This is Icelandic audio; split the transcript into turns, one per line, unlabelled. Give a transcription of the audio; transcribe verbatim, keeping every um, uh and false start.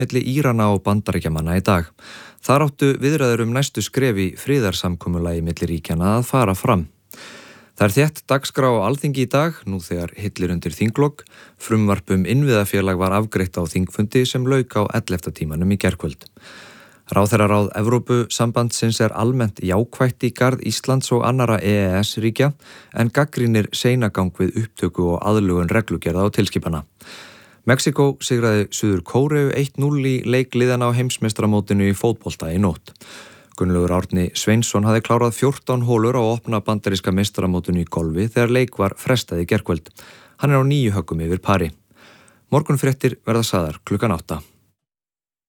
milli Írana og Bandaríkjamanna í dag. Þar áttu viðræður um næstu skref í friðarsamkomulagi milli ríkjanna að fara fram. Það er þétt dagskrá á Alþingi í dag, nú þegar hillir undir þinglok. Frumvarp um innviðafélag var afgreitt á þingfundi sem lauk á ellefta tímanum í gærkvöld. Ráðherraráð Evrópusambandsins er almennt jákvætt í garð Íslands og annarra E E S-ríkja en gagnrýnir seinagang við upptöku og aðlögun reglugerða og tilskipana. Mexíkó sigraði Suður Kóreu eitt núll í leik liðana á heimsmeistaramótinu í fótbolta í nótt. Gunnlaugur Árni Sveinsson hafði klárað fjórtán hólur á opna bandaríska meistaramótinu í golfi þegar leik var frestað í gærkvöld. Hann er á níu höggum yfir pari. Morgunfréttir verða sagðar klukkan átta.